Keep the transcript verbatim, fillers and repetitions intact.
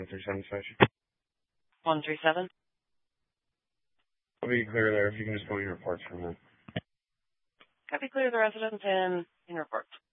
one three seven station. one three seven. I'll be clear there if you can just go in your reports from them. Copy, clear the residence in, in reports.